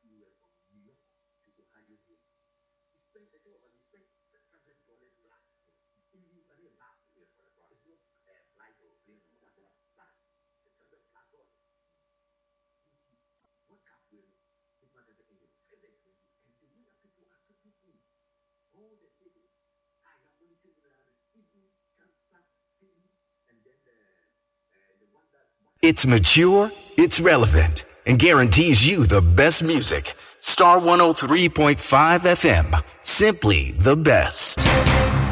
It's mature, it's relevant, and guarantees you the best music. Star 103.5 FM. Simply the best.